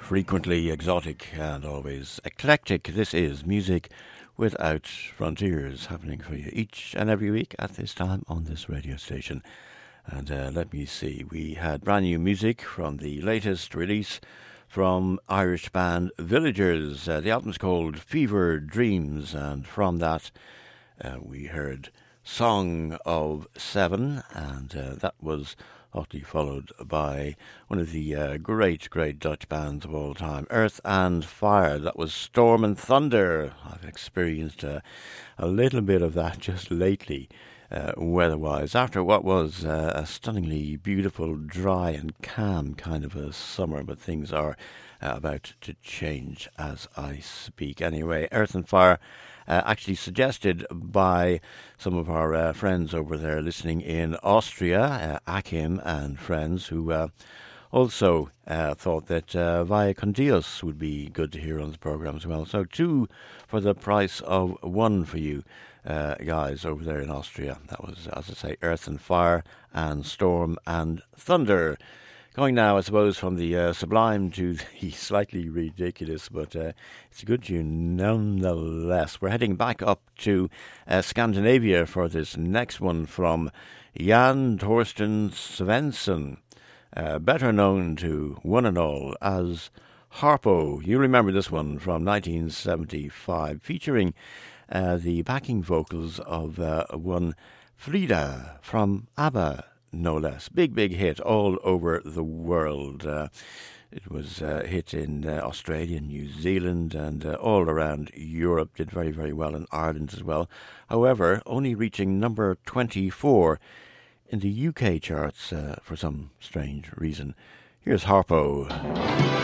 Frequently exotic and always eclectic, this is Music Without Frontiers, happening for you each and every week at this time on this radio station. And let me see, we had brand new music from the latest release from Irish band Villagers. The album's called Fever Dreams, and from that we heard Song of Seven, and that was hotly followed by one of the great Dutch bands of all time, Earth and Fire. That was Storm and Thunder. I've experienced a little bit of that just lately, weather-wise, after what was a stunningly beautiful, dry and calm kind of a summer, but things are about to change as I speak. Anyway, Earth and Fire, actually suggested by some of our friends over there listening in Austria, Akim and friends, who also thought that Vaya con Dios would be good to hear on the programme as well. So 2 for the price of 1 for you guys over there in Austria. That was, as I say, Earth and Fire and Storm and Thunder. Going now, I suppose, from the sublime to the slightly ridiculous, but it's a good tune nonetheless. We're heading back up to Scandinavia for this next one from Jan Torsten Svensson, better known to one and all as Harpo. You remember this one from 1975, featuring the backing vocals of one Frida from ABBA, no less. Big hit all over the world. It was a hit in Australia, New Zealand, and all around Europe. Did very well in Ireland as well. However, only reaching number 24 in the UK charts for some strange reason. Here's Harpo.